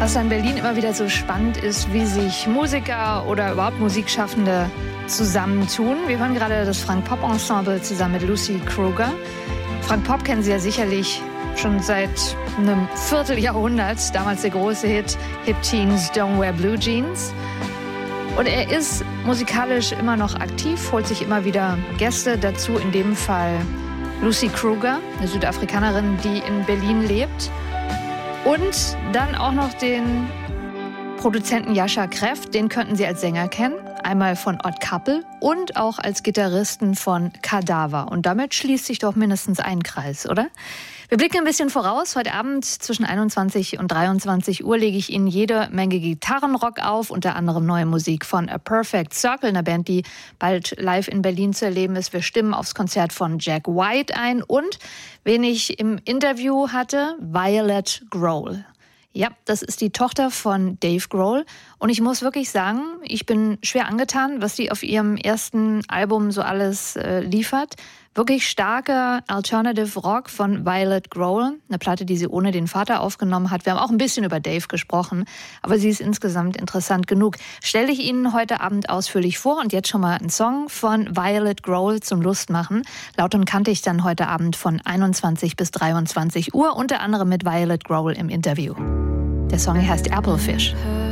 Was an Berlin immer wieder so spannend ist, wie sich Musiker oder überhaupt Musikschaffende zusammentun. Wir hören gerade das Frank Pop Ensemble zusammen mit Lucy Kruger. Frank Pop kennen Sie ja sicherlich schon seit einem Vierteljahrhundert. Damals der große Hit Hip Teens Don't Wear Blue Jeans. Und er ist musikalisch immer noch aktiv, holt sich immer wieder Gäste dazu. In dem Fall Lucy Kruger, eine Südafrikanerin, die in Berlin lebt. Und dann auch noch den Produzenten Jascha Kreff, den könnten Sie als Sänger kennen. Einmal von Odd Couple und auch als Gitarristen von Kadaver. Und damit schließt sich doch mindestens ein Kreis, oder? Wir blicken ein bisschen voraus. Heute Abend zwischen 21 und 23 Uhr lege ich Ihnen jede Menge Gitarrenrock auf, unter anderem neue Musik von A Perfect Circle, einer Band, die bald live in Berlin zu erleben ist. Wir stimmen aufs Konzert von Jack White ein und, wen ich im Interview hatte, Violet Grohl. Ja, das ist die Tochter von Dave Grohl. Und ich muss wirklich sagen, ich bin schwer angetan, was sie auf ihrem ersten Album so alles liefert. Wirklich starker Alternative Rock von Violet Grohl. Eine Platte, die sie ohne den Vater aufgenommen hat. Wir haben auch ein bisschen über Dave gesprochen, aber sie ist insgesamt interessant genug. Stelle ich Ihnen heute Abend ausführlich vor und jetzt schon mal einen Song von Violet Grohl zum Lustmachen. Laut und kantig dann heute Abend von 21 bis 23 Uhr, unter anderem mit Violet Grohl im Interview. Der Song heißt Applefish.